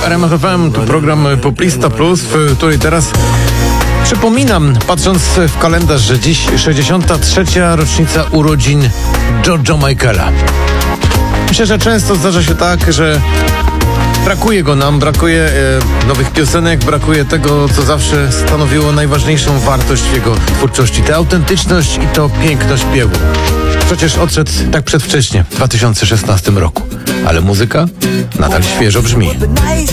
RMF FM, to program Poplista Plus, w której teraz przypominam, patrząc w kalendarz, że dziś 63. rocznica urodzin George'a Michaela. Myślę, że często zdarza się tak, że brakuje go nam, brakuje nowych piosenek, brakuje tego, co zawsze stanowiło najważniejszą wartość jego twórczości. Tę autentyczność i to piękno śpiewu. Przecież odszedł tak przedwcześnie, w 2016 roku. Ale muzyka nadal świeżo brzmi.